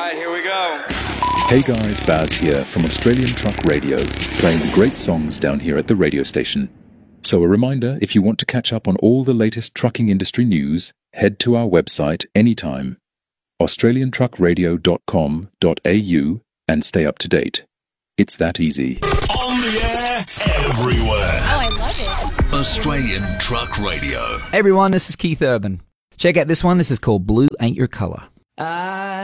right, here we go. Hey guys, Baz here from Australian Truck Radio, playing the great songs down here at the radio station. So a reminder, if you want to catch up on all the latest trucking industry news, head to our website anytime, australiantruckradio.com.au, and stay up to date. It's that easy. On the air, everywhere. Oh, I love it. Australian Truck Radio. Hey everyone, this is Keith Urban. Check out this one. This is called Blue Ain't Your Color.